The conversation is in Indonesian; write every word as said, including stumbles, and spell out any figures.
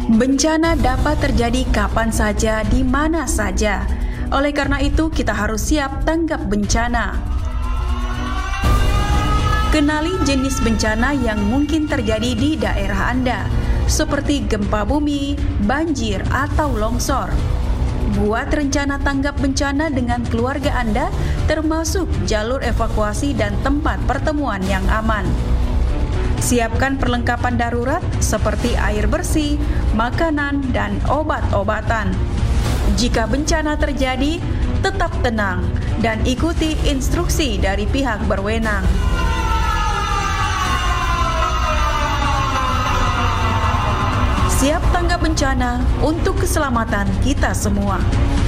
Bencana dapat terjadi kapan saja, di mana saja. Oleh karena itu, kita harus siap tanggap bencana. Kenali jenis bencana yang mungkin terjadi di daerah Anda, seperti gempa bumi, banjir, atau longsor. Buat rencana tanggap bencana dengan keluarga Anda, termasuk jalur evakuasi dan tempat pertemuan yang aman. Siapkan perlengkapan darurat seperti air bersih, makanan, dan obat-obatan. Jika bencana terjadi, tetap tenang dan ikuti instruksi dari pihak berwenang. Siap tanggap bencana untuk keselamatan kita semua.